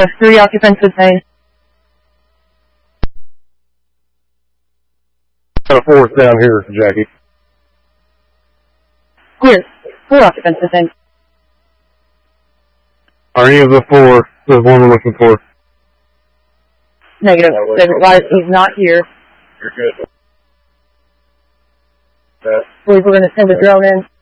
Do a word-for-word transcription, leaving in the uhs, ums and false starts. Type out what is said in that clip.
Have three occupants detained. Got a fourth down here, Jackie. Clear. Four occupants detained. Are any of the four the one we're looking for? Negative. David White is not here. You're good. I believe we're going to send a drone in.